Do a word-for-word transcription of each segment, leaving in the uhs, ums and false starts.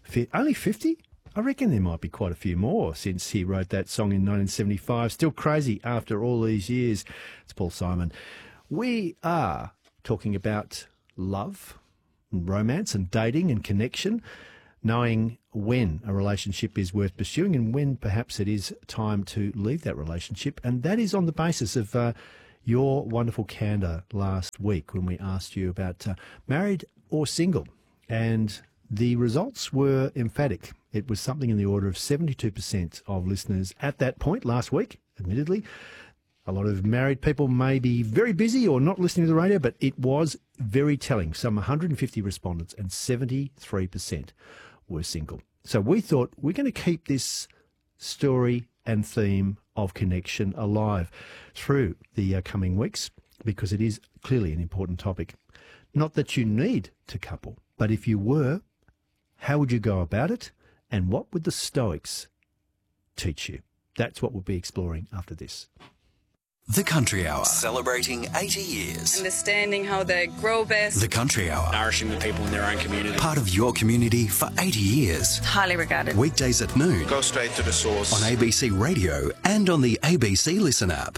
Fi- Only fifty? I reckon there might be quite a few more since he wrote that song in nineteen seventy-five. Still crazy after all these years. It's Paul Simon. We are talking about love, and romance and dating and connection, knowing when a relationship is worth pursuing and when perhaps it is time to leave that relationship. And that is on the basis of uh, your wonderful candour last week when we asked you about uh, married or single. And the results were emphatic. It was something in the order of seventy-two percent of listeners at that point last week, admittedly. A lot of married people may be very busy or not listening to the radio, but it was very telling. Some one hundred fifty respondents and seventy-three percent were single. So we thought we're going to keep this story and theme of connection alive through the uh, coming weeks because it is clearly an important topic. Not that you need to couple, but if you were, how would you go about it? And what would the Stoics teach you? That's what we'll be exploring after this. The Country Hour, celebrating eighty years. Understanding how they grow best. The Country Hour, nourishing the people in their own community. part of your community for eighty years. Highly regarded. Weekdays at noon. Go straight to the source. On A B C Radio and on the A B C Listen app.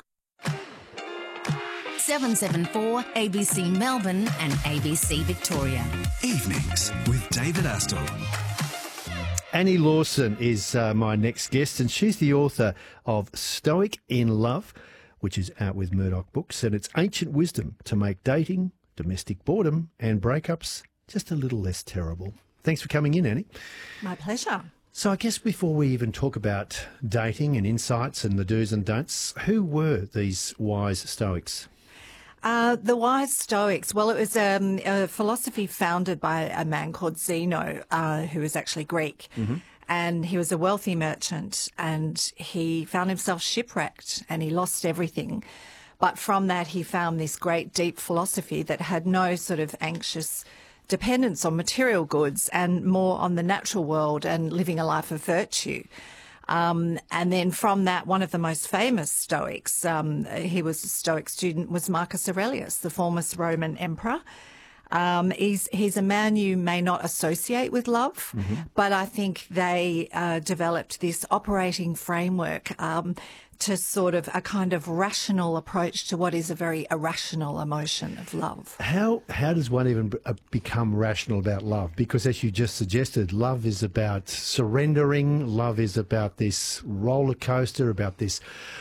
seven seven four A B C Melbourne and A B C Victoria. Evenings with David Astle. Annie Lawson is uh, my next guest, and she's the author of Stoic in Love, which is out with Murdoch Books, and it's ancient wisdom to make dating, domestic boredom and breakups just a little less terrible. Thanks for coming in, Annie. My pleasure. So I guess before we even talk about dating and insights and the do's and don'ts, who were these wise Stoics? Uh, the wise Stoics, well, it was um, a philosophy founded by a man called Zeno, uh, who was actually Greek. Mm-hmm. And he was a wealthy merchant and he found himself shipwrecked and he lost everything. But from that, he found this great deep philosophy that had no sort of anxious dependence on material goods and more on the natural world and living a life of virtue. Um, and then from that, one of the most famous Stoics, um, he was a Stoic student, was Marcus Aurelius, the former Roman emperor. Um, he's, he's a man you may not associate with love, mm-hmm. but I think they uh, developed this operating framework um, to sort of a kind of rational approach to what is a very irrational emotion of love. How how does one even uh, become rational about love? Because as you just suggested, love is about surrendering. Love is about this roller coaster, about this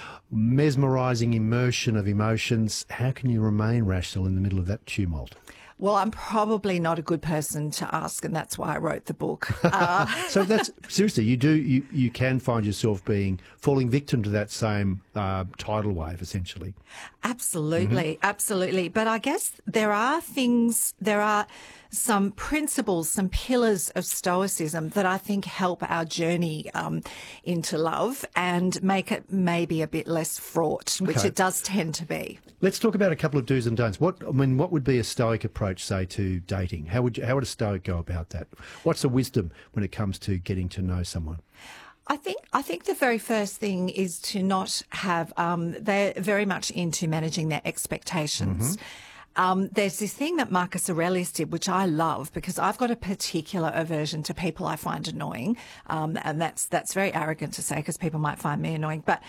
mesmerising immersion of emotions. How can you remain rational in the middle of that tumult? Well, I'm probably not a good person to ask, and that's why I wrote the book. Uh, so that's seriously, you do you, you can find yourself being falling victim to that same uh, tidal wave, essentially. Absolutely, mm-hmm. absolutely. But I guess there are things, there are some principles, some pillars of Stoicism that I think help our journey um, into love and make it maybe a bit less fraught, which Okay. it does tend to be. Let's talk about a couple of do's and don'ts. What I mean, what would be a Stoic approach, say, to dating? How would you, how would a Stoic go about that? What's the wisdom when it comes to getting to know someone? I think I think the very first thing is to not have. Um, they're very much into managing their expectations. Mm-hmm. Um, there's this thing that Marcus Aurelius did, which I love because I've got a particular aversion to people I find annoying, um, and that's that's very arrogant to say because people might find me annoying, but.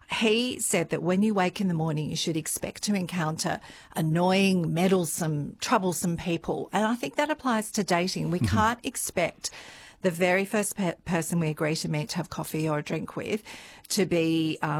He said that when you wake in the morning, you should expect to encounter annoying, meddlesome, troublesome people. And I think that applies to dating. We mm-hmm. can't expect the very first pe- person we agree to meet to have coffee or a drink with to be... Um,